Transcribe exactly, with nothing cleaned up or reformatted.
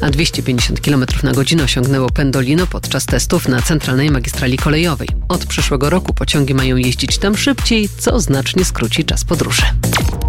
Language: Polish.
a dwieście pięćdziesiąt kilometrów na godzinę osiągnęło Pendolino podczas testów na centralnej magistrali kolejowej. Od przyszłego roku pociągi mają jeździć tam szybciej, co znacznie skróci czas podróży.